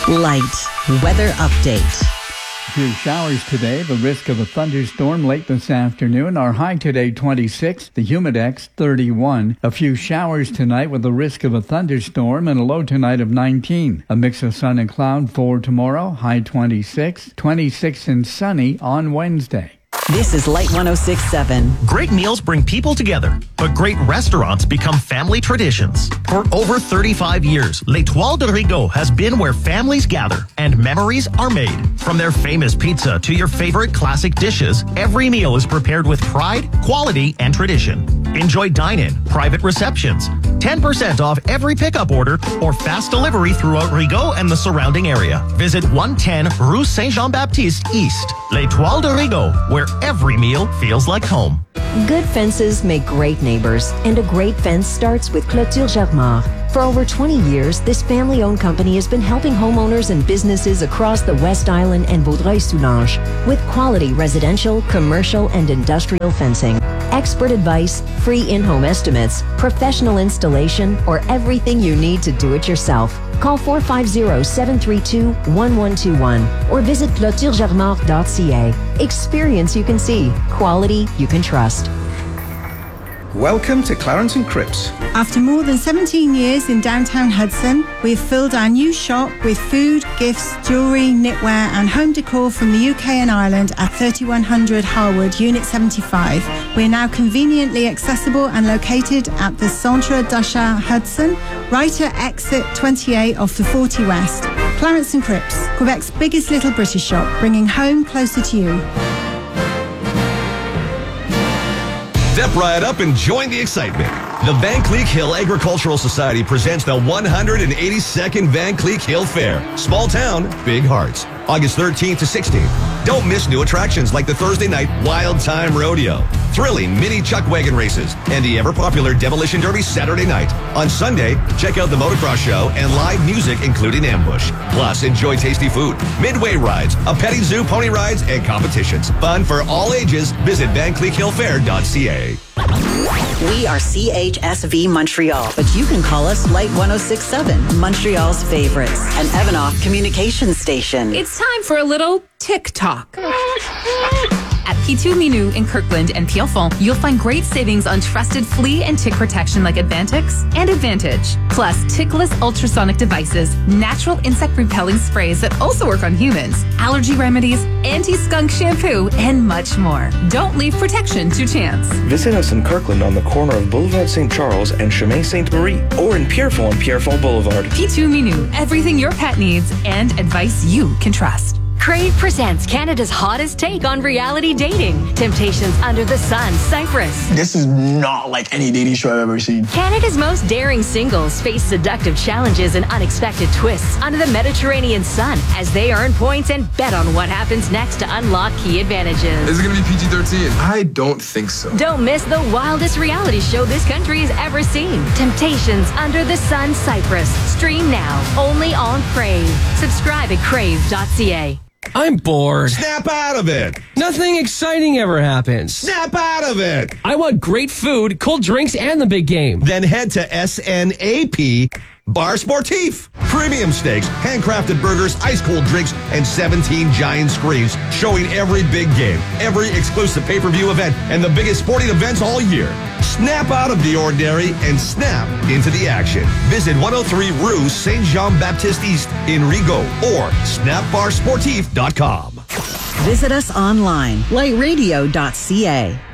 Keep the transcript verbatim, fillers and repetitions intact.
Light weather update. Few showers today, the risk of a thunderstorm late this afternoon. Our high today twenty-six, the humidex thirty-one. A few showers tonight with the risk of a thunderstorm and a low tonight of nineteen. A mix of sun and cloud for tomorrow, high twenty-six, twenty-six and sunny on Wednesday. This is Light one oh six point seven. Great meals bring people together, but great restaurants become family traditions. For over thirty-five years, L'Étoile de Rigaud has been where families gather and memories are made. From their famous pizza to your favorite classic dishes, every meal is prepared with pride, quality, and tradition. Enjoy dine-in, private receptions, ten percent off every pickup order, or fast delivery throughout Rigaud and the surrounding area. Visit one ten Rue Saint-Jean-Baptiste East. L'Étoile de Rigaud, where every meal feels like home. Good fences make great neighbors, and a great fence starts with Clôture Germar. For over twenty years, this family-owned company has been helping homeowners and businesses across the West Island and Vaudreuil-Soulanges with quality residential, commercial, and industrial fencing. Expert advice, free in-home estimates, professional installation, or everything you need to do it yourself. Call four five zero, seven three two, one one two one or visit clôture germar dot c a. Experience you can see, quality you can trust. Welcome to Clarence and Cripps. After more than seventeen years in downtown Hudson, we've filled our new shop with food, gifts, jewellery, knitwear and home decor from the U K and Ireland at thirty-one hundred Harwood, Unit seventy-five. We're now conveniently accessible and located at the Centre d'Achat Hudson, right at exit twenty-eight off the forty West. Clarence and Cripps, Quebec's biggest little British shop, bringing home closer to you. Step right up and join the excitement. The Van Cleek Hill Agricultural Society presents the one hundred eighty-second Van Cleek Hill Fair. Small town, big hearts. August thirteenth to sixteenth. Don't miss new attractions like the Thursday night Wild Time Rodeo, thrilling mini chuck wagon races, and the ever-popular Demolition Derby Saturday night. On Sunday, check out the motocross show and live music including ambush. Plus, enjoy tasty food, midway rides, a petting zoo, pony rides, and competitions. Fun for all ages. Visit van cleek hill fair dot c a. We are C H S V Montreal, but you can call us Light one oh six point seven, Montreal's favorites, an Evanoff communications station. It's time for a little TikTok. At P two Minou in Kirkland and Pierrefonds, you'll find great savings on trusted flea and tick protection like Advantix and Advantage. Plus, tickless ultrasonic devices, natural insect repelling sprays that also work on humans, allergy remedies, anti-skunk shampoo, and much more. Don't leave protection to chance. Visit us in Kirkland on the corner of Boulevard Saint Charles and Chemin Sainte-Marie, or in Pierrefonds on Pierrefonds Boulevard. P two Minou, everything your pet needs and advice you can trust. Crave presents Canada's hottest take on reality dating. Temptations Under the Sun, Cyprus. This is not like any dating show I've ever seen. Canada's most daring singles face seductive challenges and unexpected twists under the Mediterranean sun as they earn points and bet on what happens next to unlock key advantages. Is it going to be P G thirteen? I don't think so. Don't miss the wildest reality show this country has ever seen. Temptations Under the Sun, Cyprus. Stream now, only on Crave. Subscribe at crave dot c a. I'm bored. Snap out of it. Nothing exciting ever happens. Snap out of it. I want great food, cold drinks, and the big game. Then head to S N A P Bar Sportif. Premium steaks, handcrafted burgers, ice-cold drinks, and seventeen giant screens showing every big game, every exclusive pay-per-view event, and the biggest sporting events all year. Snap out of the ordinary and snap into the action. Visit one oh three Rue Saint-Jean-Baptiste East in Rigaud or snap bar sportif dot com. Visit us online, light radio dot c a.